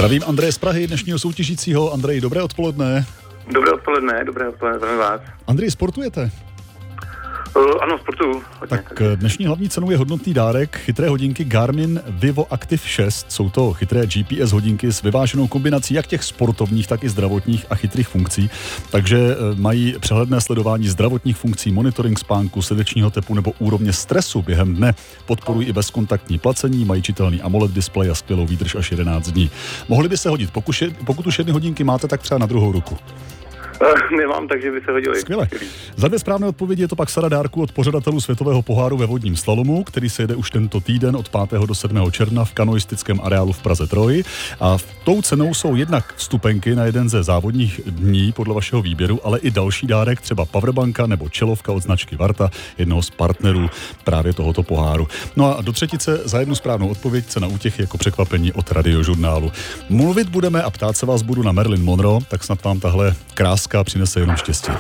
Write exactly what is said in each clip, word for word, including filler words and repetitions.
Zdravím Andreje z Prahy, dnešního soutěžícího. Andrej, dobré odpoledne. Dobré odpoledne, dobré odpoledne, zdravím vás. Andrej, sportujete? Uh, ano, sportuju. Tak dnešní hlavní cenou je hodnotný dárek chytré hodinky Garmin Vivo Active šest. Jsou to chytré G P S hodinky s vyváženou kombinací jak těch sportovních, tak i zdravotních a chytrých funkcí. Takže mají přehledné sledování zdravotních funkcí, monitoring spánku, srdečního tepu nebo úrovně stresu během dne. Podporují i bezkontaktní placení, mají čitelný AMOLED displej a skvělou výdrž až jedenáct dní. Mohly by se hodit, pokud, je, pokud už jedny hodinky máte, tak třeba na druhou ruku. Nemám, takže by se hodili. Skvěle. Za dvě správné odpovědi je to pak sada dárku od pořadatelů Světového poháru ve vodním slalomu, který se jede už tento týden od pátého do sedmého června v kanoistickém areálu v Praze Troji. A tou cenou jsou jednak vstupenky na jeden ze závodních dní podle vašeho výběru, ale i další dárek, třeba powerbanka nebo čelovka od značky Varta, jednoho z partnerů právě tohoto poháru. No a do třetice za jednu správnou odpověď cena útěchy jako překvapení od Radiožurnálu. Mluvit budeme a ptát se vás budu na Marilyn Monroe, tak snad vám tahle kráska přinese jenom štěstí.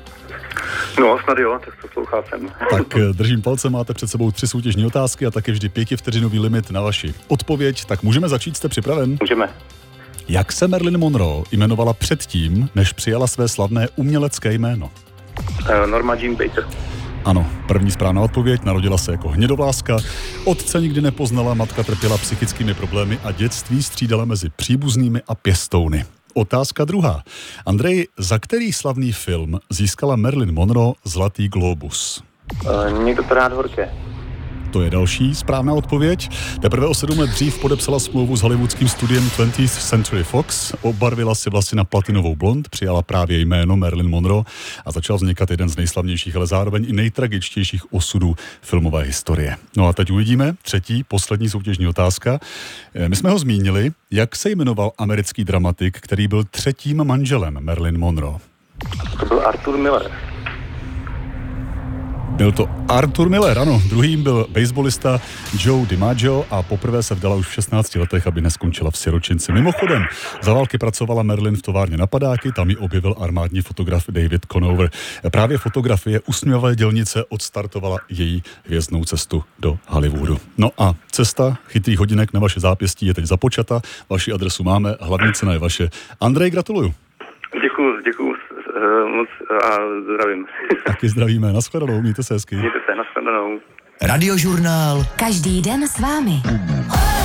No, snad jo, tak to slouchá jsem. Tak držím palce, máte před sebou tři soutěžní otázky a taky vždy pětivteřinový limit na vaši odpověď. Tak můžeme začít, jste připraven? Můžeme. Jak se Marilyn Monroe jmenovala předtím, než přijala své slavné umělecké jméno? Uh, Norma Jean Baker. Ano, první správná odpověď, narodila se jako hnědovláska, otce nikdy nepoznala, matka trpěla psychickými problémy a dětství střídala mezi příbuznými a pěstouny. Otázka druhá. Andrej, za který slavný film získala Marilyn Monroe Zlatý glóbus? Uh, někdo to rád horké. To je další správná odpověď. Teprve o sedm let dřív podepsala smlouvu s hollywoodským studiem twentieth Century Fox, obarvila si vlasy na platinovou blond, přijala právě jméno Marilyn Monroe a začal vznikat jeden z nejslavnějších, ale zároveň i nejtragičtějších osudů filmové historie. No a teď uvidíme třetí, poslední soutěžní otázka. My jsme ho zmínili, jak se jmenoval americký dramatik, který byl třetím manželem Marilyn Monroe? To byl Arthur Miller. Byl to Arthur Miller, ano. Druhým byl baseballista Joe DiMaggio a poprvé se vdala už v šestnácti letech, aby neskončila v siročinci. Mimochodem, za války pracovala Marilyn v továrně na padáky, tam ji objevil armádní fotograf David Conover. Právě fotografie usměvavé dělnice odstartovala její hvězdnou cestu do Hollywoodu. No a cesta chytrých hodinek na vaše zápěstí je teď započata. Vaši adresu máme, hlavní cena je vaše. Andrej, gratuluju. Děkuju, děkuju moc a zdravím. Taky zdravíme, nashledanou, mějte se hezky. Mějte se, nashledanou. Radiožurnál. Každý den s vámi.